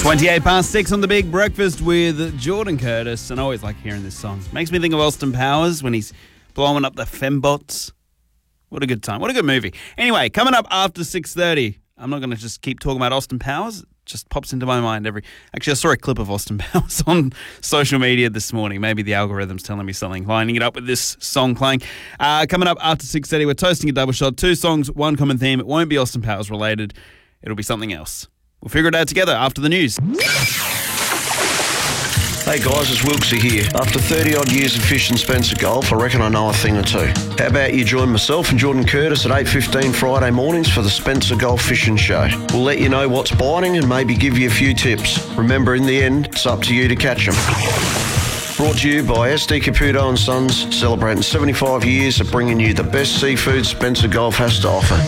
28 past 6 on The Big Breakfast with Jordan Curtis. And I always like hearing this song. Makes me think of Austin Powers when he's blowing up the fembots. What a good time. What a good movie. Anyway, coming up after 6:30, I'm not going to just keep talking about Austin Powers. It just pops into my mind Actually, I saw a clip of Austin Powers on social media this morning. Maybe the algorithm's telling me something. Lining it up with this song playing. Coming up after 6:30, we're toasting a double shot. 2 songs, 1 common theme. It won't be Austin Powers related. It'll be something else. We'll figure it out together after the news. Hey guys, it's Wilksy here. After 30 odd years of fishing Spencer Gulf, I reckon I know a thing or two. How about you join myself and Jordan Curtis at 8:15 Friday mornings for the Spencer Gulf Fishing Show. We'll let you know what's biting and maybe give you a few tips. Remember, in the end, it's up to you to catch them. Brought to you by SD Caputo and Sons, celebrating 75 years of bringing you the best seafood Spencer Gulf has to offer.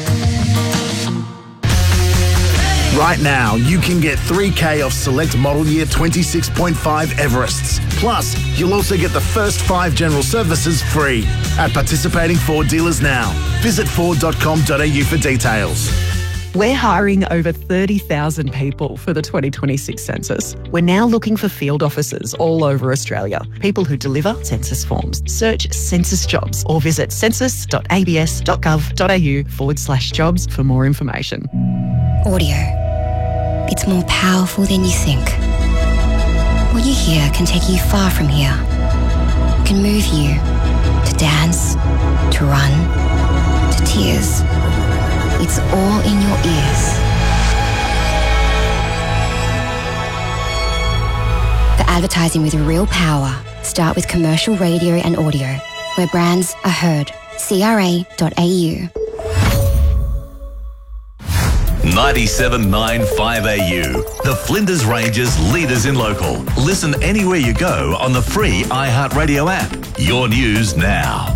Right now, you can get $3,000 off select model year 26.5 Everests. Plus, you'll also get the first 5 general services free at participating Ford dealers now. Visit Ford.com.au for details. We're hiring over 30,000 people for the 2026 census. We're now looking for field officers all over Australia, people who deliver census forms. Search census jobs or visit census.abs.gov.au/jobs for more information. Audio. It's more powerful than you think. What you hear can take you far from here. It can move you to dance, to run, to tears. It's all in your ears. For advertising with real power, start with commercial radio and audio, where brands are heard. CRA.au. 97.9 AU. The Flinders Ranges leaders in local. Listen anywhere you go on the free iHeartRadio app. Your news now.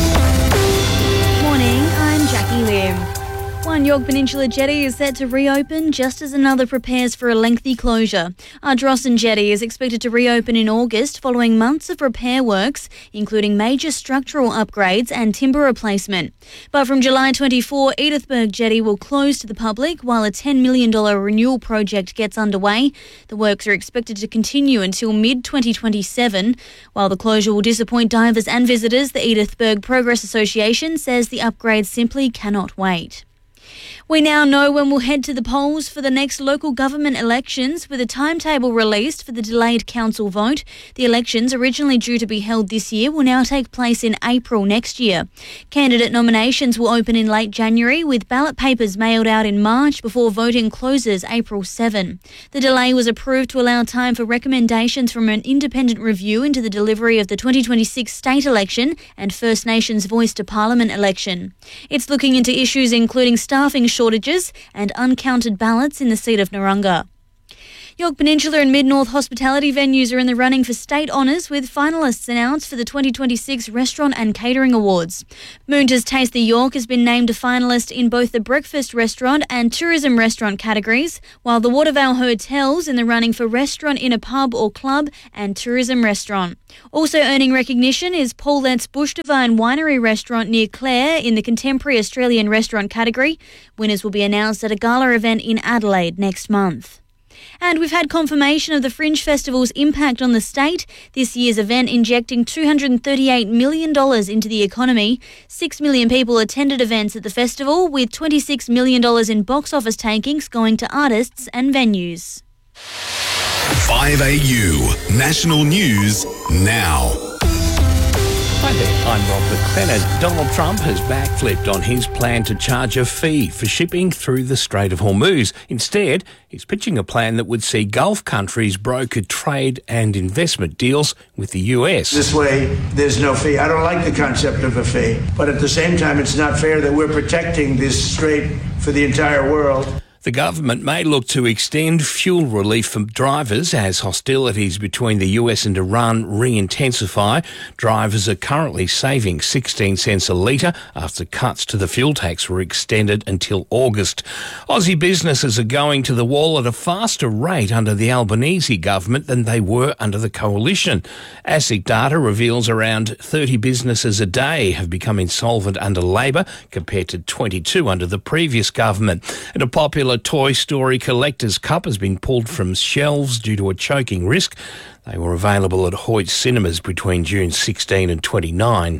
Morning, I'm Jackie Lim. One York Peninsula jetty is set to reopen just as another prepares for a lengthy closure. Ardrossan Jetty is expected to reopen in August following months of repair works, including major structural upgrades and timber replacement. But from July 24, Edithburgh Jetty will close to the public while a $10 million renewal project gets underway. The works are expected to continue until mid-2027. While the closure will disappoint divers and visitors, the Edithburgh Progress Association says the upgrades simply cannot wait. We now know when we'll head to the polls for the next local government elections, with a timetable released for the delayed council vote. The elections, originally due to be held this year, will now take place in April next year. Candidate nominations will open in late January, with ballot papers mailed out in March before voting closes April 7. The delay was approved to allow time for recommendations from an independent review into the delivery of the 2026 state election and First Nations Voice to Parliament election. It's looking into issues including staffing shortages and uncounted ballots in the seat of Narunga. York Peninsula and Mid-North hospitality venues are in the running for state honours, with finalists announced for the 2026 Restaurant and Catering Awards. Moonta's Taste the York has been named a finalist in both the breakfast restaurant and tourism restaurant categories, while the Watervale Hotel's in the running for restaurant in a pub or club and tourism restaurant. Also earning recognition is Paulette's Bush Divine Winery restaurant near Clare in the Contemporary Australian Restaurant category. Winners will be announced at a gala event in Adelaide next month. And we've had confirmation of the Fringe Festival's impact on the state. This year's event injecting $238 million into the economy. 6 million people attended events at the festival, with $26 million in box office takings going to artists and venues. 5AU, national news now. Hi there, I'm Rob McLennan. Donald Trump has backflipped on his plan to charge a fee for shipping through the Strait of Hormuz. Instead, he's pitching a plan that would see Gulf countries broker trade and investment deals with the US. This way, there's no fee. I don't like the concept of a fee, but at the same time, it's not fair that we're protecting this strait for the entire world. The government may look to extend fuel relief for drivers as hostilities between the US and Iran re-intensify. Drivers are currently saving 16 cents a litre after cuts to the fuel tax were extended until August. Aussie businesses are going to the wall at a faster rate under the Albanese government than they were under the coalition. ASIC data reveals around 30 businesses a day have become insolvent under Labor, compared to 22 under the previous government. And a popular popular Toy Story Collector's Cup has been pulled from shelves due to a choking risk. They were available at Hoyt Cinemas between June 16 and 29.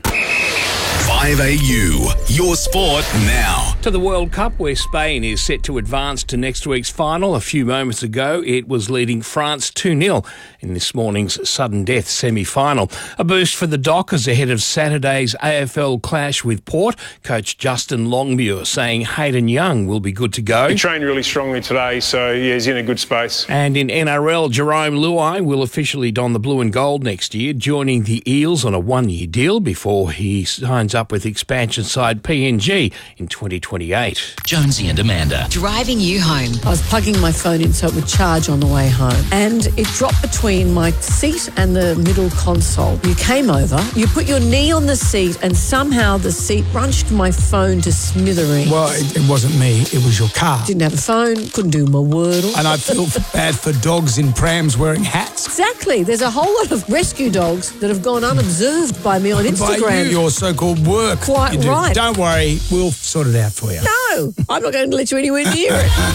5AU, your sport now. To the World Cup, where Spain is set to advance to next week's final. A few moments ago, it was leading France 2-0 in this morning's sudden death semi-final. A boost for the Dockers ahead of Saturday's AFL clash with Port. Coach Justin Longmuir saying Hayden Young will be good to go. He trained really strongly today, so yeah, he's in a good space. And in NRL, Jerome Luai will officially don the blue and gold next year, joining the Eels on a one-year deal before he signs up with expansion side PNG in 2028. Jonesy and Amanda. Driving you home. I was plugging my phone in so it would charge on the way home. And it dropped between my seat and the middle console. You came over, you put your knee on the seat, and somehow the seat crunched my phone to smithereens. Well, it wasn't me, it was your car. Didn't have a phone, couldn't do my Wordle. And I feel bad for dogs in prams wearing hats. Exactly. There's a whole lot of rescue dogs that have gone unobserved by me on Instagram. By you, your so-called work. Quite right. Don't worry, we'll sort it out for you. No, I'm not going to let you anywhere near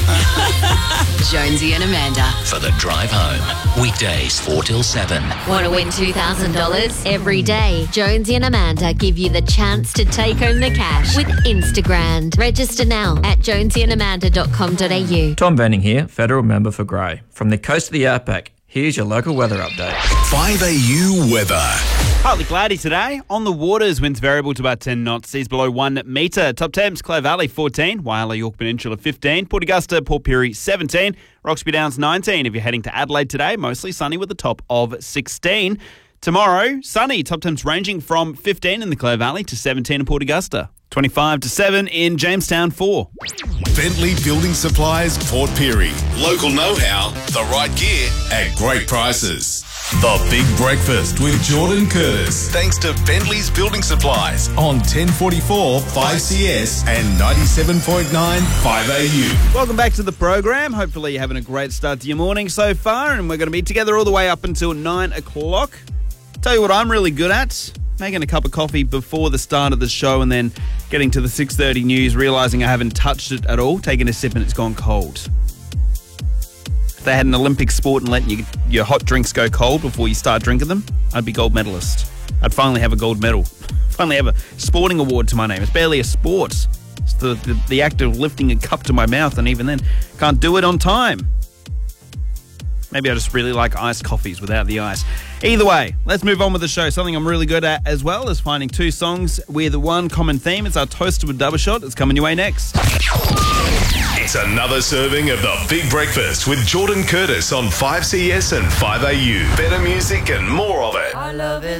it. Jonesy and Amanda for the drive home. Weekdays 4 till 7. Want to win $2,000 every day? Jonesy and Amanda give you the chance to take home the cash with Instagram. Register now at jonesyandamanda.com.au. Tom Benning here, federal member for Grey. From the coast of the outback, here's your local weather update. 5AU weather. Partly cloudy today. On the waters, winds variable to about 10 knots. Seas below 1 metre. Top temps, Clare Valley 14, Whyalla, York Peninsula 15, Port Augusta, Port Pirie 17, Roxby Downs 19. If you're heading to Adelaide today, mostly sunny with a top of 16. Tomorrow, sunny. Top temps ranging from 15 in the Clare Valley to 17 in Port Augusta. 25 to 7 in Jamestown 4. Bentley Building Supplies, Port Pirie. Local know-how, the right gear at great prices. The Big Breakfast with Jordan Curtis. Thanks to Bentley's Building Supplies on 1044 5CS and 97.9 5AU. Welcome back to the program. Hopefully you're having a great start to your morning so far, and we're going to be together all the way up until 9 o'clock. Tell you what I'm really good at. Making a cup of coffee before the start of the show and then getting to the 6:30 news, realising I haven't touched it at all, taking a sip and it's gone cold. If they had an Olympic sport and let your hot drinks go cold before you start drinking them, I'd be gold medalist. I'd finally have a gold medal. Finally have a sporting award to my name. It's barely a sport. It's the act of lifting a cup to my mouth, and even then, can't do it on time. Maybe I just really like iced coffees without the ice. Either way, let's move on with the show. Something I'm really good at as well is finding two songs with one common theme. It's our Toast with Double Shot. It's coming your way next. It's another serving of the Big Breakfast with Jordan Curtis on 5CS and 5AU. Better music and more of it. Our love is